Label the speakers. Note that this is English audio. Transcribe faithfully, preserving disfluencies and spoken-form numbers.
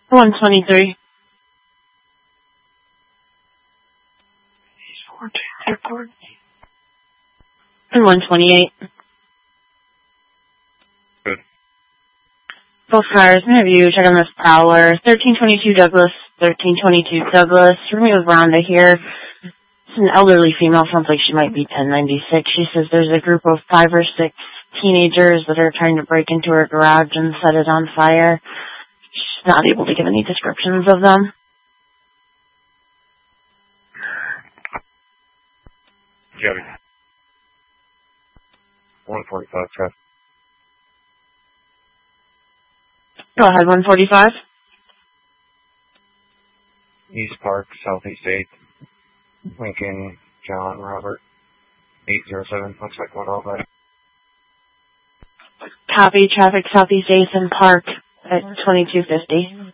Speaker 1: one twenty-three.
Speaker 2: fourteen, airport.
Speaker 1: And one twenty-eight.
Speaker 2: Good.
Speaker 1: Both cars, interview, check on this Prowler. thirteen twenty-two Douglas, thirteen twenty-two Douglas. We're going to move Rhonda here. It's an elderly female, sounds like she might be ten ninety-six. She says there's a group of five or six teenagers that are trying to break into her garage and set it on fire. She's not able to give any descriptions of them.
Speaker 2: Chevy. one forty-five, traffic.
Speaker 1: Go ahead, one forty-five.
Speaker 2: East Park, Southeast eighth. Lincoln, John, Robert. eight zero seven, looks like one all that.
Speaker 1: Copy, traffic Southeast eighth and Park at twenty-two fifty.